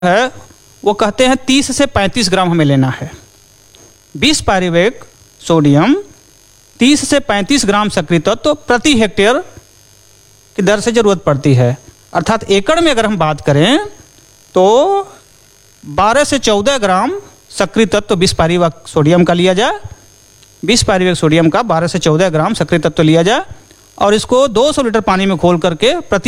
है वो कहते हैं 30 से 35 ग्राम हमें लेना है। 20 पाइरुवेट सोडियम 30 से 35 ग्राम सक्रिय तत्व प्रति हेक्टेयर की दर से जरूरत पड़ती है। अर्थात एकड़ में अगर हम बात करें तो 12 से 14 ग्राम सक्रिय तत्व 20 पाइरुवेट सोडियम का लिया जाए। 20 पाइरुवेट सोडियम का 12 से 14 ग्राम सक्रिय तत्व लिया जाए और इसको 200 लीटर पानी में घोल करके प्रति